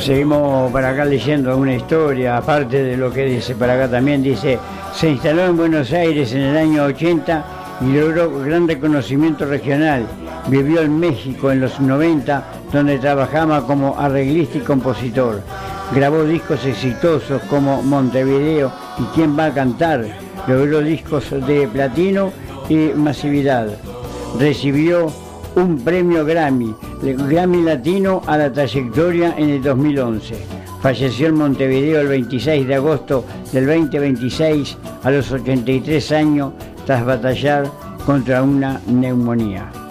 Seguimos para acá leyendo una historia, aparte de lo que dice para acá también, dice, se instaló en Buenos Aires en el año 80 y logró gran reconocimiento regional. Vivió en México en los 90, donde trabajaba como arreglista y compositor. Grabó discos exitosos como Montevideo y ¿Quién va a cantar? Logró discos de platino y masividad. Recibió un premio Grammy Latino a la trayectoria en el 2011. Falleció en Montevideo el 26 de agosto del 2026 a los 83 años tras batallar contra una neumonía.